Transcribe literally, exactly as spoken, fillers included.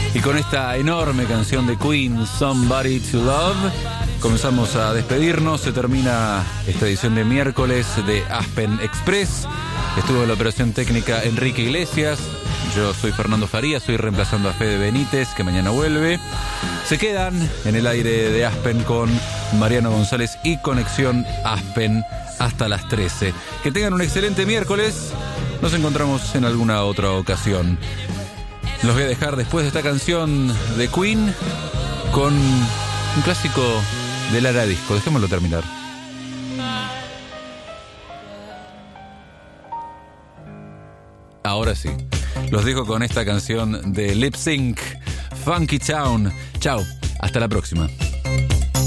Y con esta enorme canción de Queen, Somebody to Love, comenzamos a despedirnos. Se termina esta edición de miércoles de Aspen Express. Estuvo en la operación técnica Enrique Iglesias. Yo soy Fernando Farías, estoy reemplazando a Fede Benítez, que mañana vuelve. Se quedan en el aire de Aspen con Mariano González y Conexión Aspen hasta las trece. Que tengan un excelente miércoles. Nos encontramos en alguna otra ocasión. Los voy a dejar después de esta canción de Queen con un clásico de Lara Disco. Dejémoslo terminar. Ahora sí, los dejo con esta canción de Lip Sync, Funky Town. Chao, hasta la próxima.